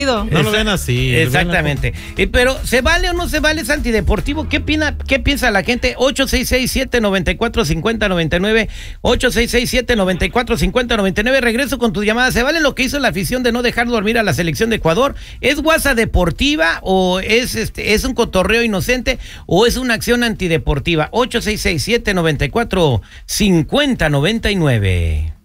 No lo ven así. Exactamente. Pero, ¿se vale o no se vale? ¿Es antideportivo? ¿Qué piensa la gente? 866-794-5099. 866-794-5099. Regreso con tu llamada. ¿Se vale lo que hizo la afición de no dejar dormir a la selección de Ecuador? ¿Es guasa deportiva o es un cotorreo inocente o es una acción antideportiva? 866-794-5099.